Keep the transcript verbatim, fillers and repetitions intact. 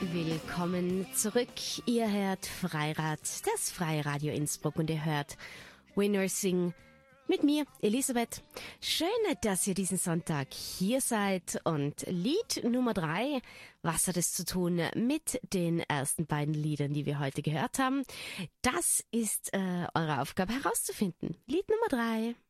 Willkommen zurück. Ihr hört Freirad, das Freiradio Innsbruck, und ihr hört Winner Sing mit mir, Elisabeth. Schön, dass ihr diesen Sonntag hier seid. Und Lied Nummer drei, was hat es zu tun mit den ersten beiden Liedern, die wir heute gehört haben? Das ist äh, eure Aufgabe herauszufinden. Lied Nummer drei.